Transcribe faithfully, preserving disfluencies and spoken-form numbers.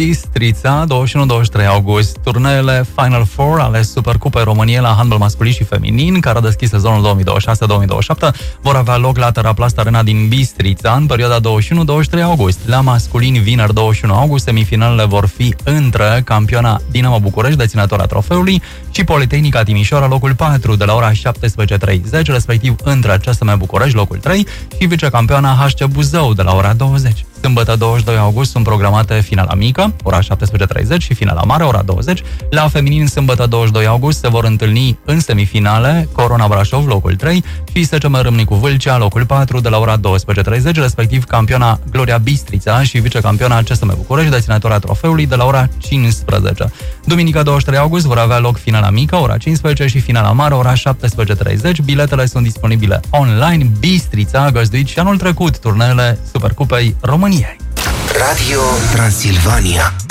Bistrița, douăzeci și unu douăzeci și trei august, turneele Final Four ale Supercupei României la handbal masculin și feminin, care a deschis sezonul două mii douăzeci și șase două mii douăzeci și șapte, vor avea loc la Teraplast Arena din Bistrița în perioada douăzeci și unu douăzeci și trei august. La masculin, vineri douăzeci și unu august, semifinalele vor fi între campiona Dinamo București, deținătora trofeului, și Politehnica Timișoara, locul patru, de la ora șaptesprezece treizeci, respectiv între C S M București, locul trei, și vicecampiona H C Buzău, de la ora douăzeci. Sâmbătă douăzeci și doi august sunt programate finala mică, ora șaptesprezece treizeci, și finala mare, ora douăzeci. La feminin, sâmbătă douăzeci și doi august, se vor întâlni în semifinale Corona Brașov, locul trei, și S C M Râmnicu Vâlcea, locul patru, de la ora douăsprezece treizeci, respectiv campiona Gloria Bistrița și vicecampiona C S M București, deținătora trofeului, de la ora cincisprezece. Duminică douăzeci și trei august vor avea loc finala mică, ora cincisprezece, și finala mare, ora șaptesprezece treizeci. Biletele sunt disponibile online. Bistrița a găzduit și anul trecut turneele Supercupei României. Radio Transilvania.